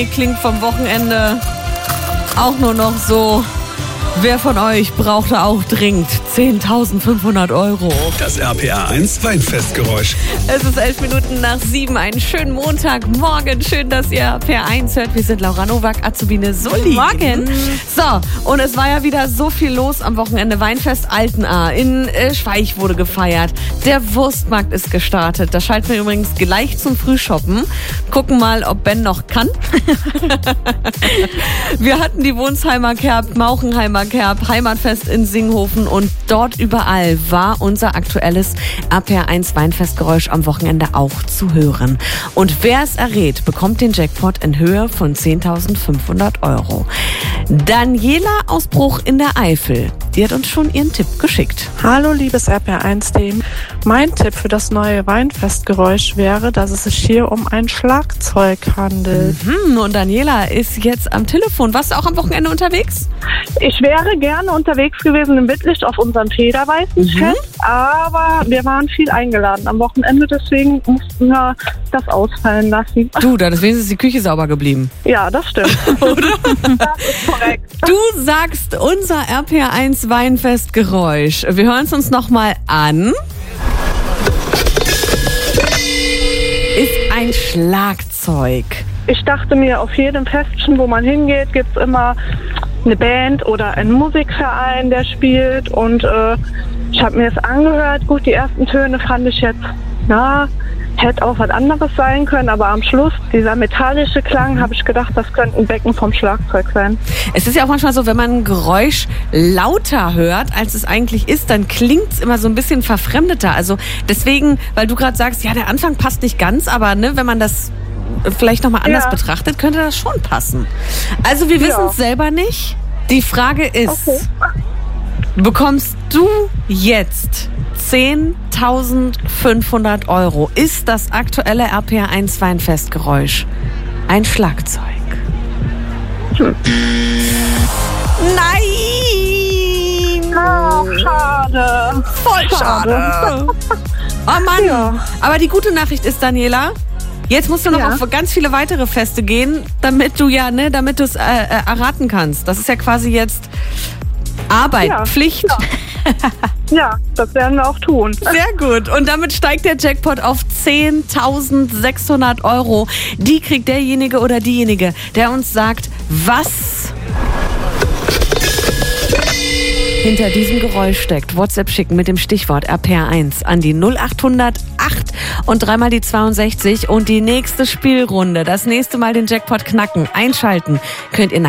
Klingt vom Wochenende auch nur noch so. Wer von euch brauchte auch dringend 10.500 €? Das RPA 1 Weinfestgeräusch. Es ist 11 Minuten nach 7. Einen schönen Montagmorgen. Schön, dass ihr RPA 1 hört. Wir sind Laura Nowak, Azubine Sully. Morgen. So, und es war ja wieder so viel los am Wochenende. Weinfest Altenahr in Schweich wurde gefeiert. Der Wurstmarkt ist gestartet. Da schalten wir übrigens gleich zum Frühshoppen. Gucken mal, ob Ben noch kann. Wir hatten die Wohnsheimer Kerb, Mauchenheimer Kerb, Heimatfest in Singhofen und dort überall war unser aktuelles RPA 1 Weinfestgeräusch am Wochenende auch zu hören. Und wer es errät, bekommt den Jackpot in Höhe von 10.500 €. Daniela aus Bruch in der Eifel, die hat uns schon ihren Tipp geschickt. Hallo liebes RPA 1-Team. Mein Tipp für das neue Weinfestgeräusch wäre, dass es sich hier um ein Schlagzeug handelt. Und Daniela ist jetzt am Telefon. Warst du auch am Wochenende unterwegs? Ich wäre gerne unterwegs gewesen in Wittlich auf unserem Federweißenfest, aber wir waren viel eingeladen am Wochenende, deswegen mussten wir das ausfallen lassen. Du, da ist wenigstens die Küche sauber geblieben. Ja, das stimmt. Oder? Das ist korrekt. Du sagst unser RPA 1 Weinfestgeräusch. Wir hören es uns nochmal an. Ist ein Schlagzeug. Ich dachte mir, auf jedem Festchen, wo man hingeht, gibt es immer eine Band oder einen Musikverein, der spielt. Und ich habe mir das angehört. Gut, die ersten Töne fand ich jetzt, hätte auch was anderes sein können. Aber am Schluss, dieser metallische Klang, habe ich gedacht, das könnte ein Becken vom Schlagzeug sein. Es ist ja auch manchmal so, wenn man ein Geräusch lauter hört, als es eigentlich ist, dann klingt es immer so ein bisschen verfremdeter. Also deswegen, weil du gerade sagst, ja, der Anfang passt nicht ganz, aber wenn man das vielleicht nochmal anders betrachtet, könnte das schon passen. Also wir wissen es selber nicht. Die Frage ist, bekommst du jetzt 10.500 €? Ist das aktuelle RPA 1 Weinfestgeräusch ein Schlagzeug? Nein! Ach, schade. Voll schade. Oh Mann. Ja. Aber die gute Nachricht ist, Daniela, jetzt musst du noch auf ganz viele weitere Feste gehen, damit du es erraten kannst. Das ist ja quasi jetzt Arbeit, Pflicht. Ja, das werden wir auch tun. Sehr gut. Und damit steigt der Jackpot auf 10.600 €. Die kriegt derjenige oder diejenige, der uns sagt, was hinter diesem Geräusch steckt. WhatsApp schicken mit dem Stichwort RPA 1 an die 0800 8 und dreimal die 62 und die nächste Spielrunde, das nächste Mal den Jackpot knacken, einschalten könnt ihr nach